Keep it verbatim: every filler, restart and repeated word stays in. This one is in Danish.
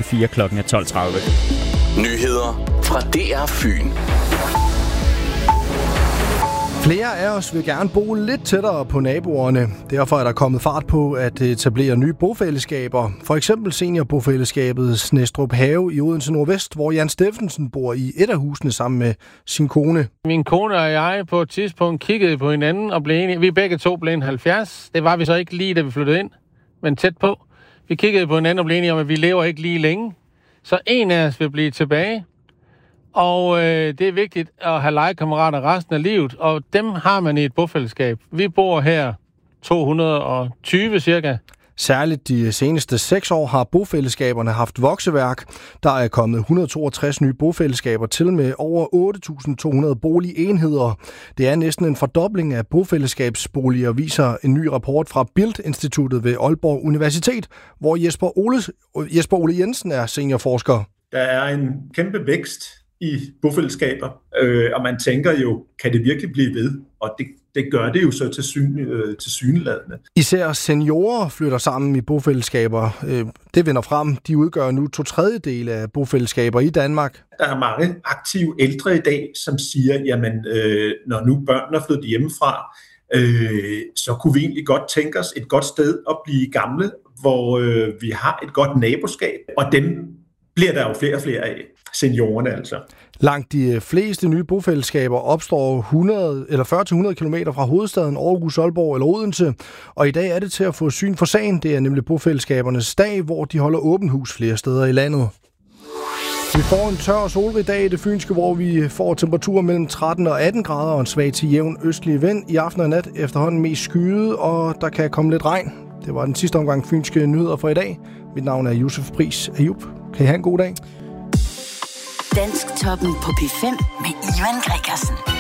fire klokken er tolv tredive. Nyheder fra D R Fyn. Flere af os vil gerne bo lidt tættere på naboerne. Derfor er der kommet fart på at etablere nye bofællesskaber. For eksempel seniorbofællesskabet Snestrup Have i Odense Nordvest, hvor Jan Steffensen bor i et af husene sammen med sin kone. Min kone og jeg på et tidspunkt kiggede på hinanden og blev enige. Vi begge to blev halvfjerds. Det var vi så ikke lige, da vi flyttede ind, men tæt på. Vi kiggede på hinanden og blev enige om, at vi lever ikke lige længe. Så en af os vil blive tilbage. Og øh, det er vigtigt at have legekammerater resten af livet, og dem har man i et bofællesskab. Vi bor her to hundrede og tyve cirka. Særligt de seneste seks år har bofællesskaberne haft vokseværk. Der er kommet et hundrede og toogtres nye bofællesskaber til med over otte tusind to hundrede boligenheder. Det er næsten en fordobling af bofællesskabsboliger, viser en ny rapport fra Bildt-instituttet ved Aalborg Universitet, hvor Jesper Ole, Jesper Ole Jensen er seniorforsker. Der er en kæmpe vækst i bofællesskaber, øh, og man tænker jo, kan det virkelig blive ved? Og det, det gør det jo så til, syn, øh, til syneladende. Især seniorer flytter sammen i bofællesskaber. Øh, det vinder frem. De udgør nu to tredjedele af bofællesskaber i Danmark. Der er mange aktive ældre i dag, som siger, jamen, øh, når nu børnene er flyttet hjemmefra, øh, så kunne vi egentlig godt tænke os et godt sted at blive gamle, hvor øh, vi har et godt naboskab, og dem bliver der jo flere og flere af. Seniorerne altså. Langt de fleste nye bofællesskaber opstår hundrede eller fyrre til hundrede kilometer fra hovedstaden Aarhus, Aalborg eller Odense. Og i dag er det til at få syn for sagen. Det er nemlig bofællesskabernes dag, hvor de holder åbent hus flere steder i landet. Vi får en tør og solrig dag i det fynske, hvor vi får temperaturer mellem tretten og atten grader og en svag til jævn østlig vind. I aften og nat efterhånden mest skyet, og der kan komme lidt regn. Det var den sidste omgang fynske nyheder for i dag. Mit navn er Yusuf Pris Ayub. Kan I have en god dag? Dansk Toppen på P fem med Ivan Gregersen.